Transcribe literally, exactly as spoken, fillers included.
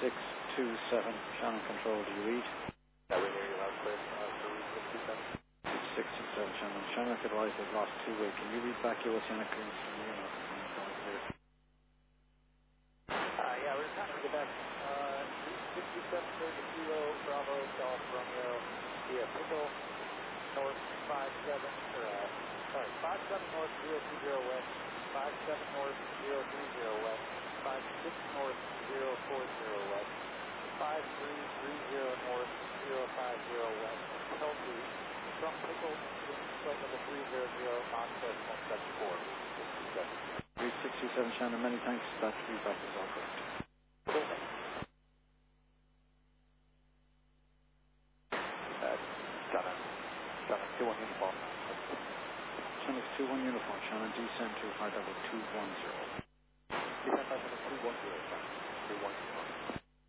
six two seven, Shannon Control, do you read? Yeah, we hear you loud and clear. Uh, three six two seven. six two seven, Shannon. Shannon advised they've lost two way. Can you read back your Oceanic clearance from you? Uh, yeah, we're trying to get back. Uh, three six seven thirty Kilo, Bravo, Golf, Romeo, via Pickle, North five seven, or, uh, sorry, five seven North, zero two zero West, five seven North, zero three zero West, five six North, zero four zero West, five three three zero North, zero five zero West, Kelsey, from Pickle, flight level three zero zero, access one seven four, six two seven. three six two seven, Shannon, many thanks. That feedback is all correct. Cool, thanks. Uh, Shannon, Shannon, two one uniform. Shannon two one uniform, Shannon, descend to high level two one zero. Descend high level two one zero, Shannon, two one zero.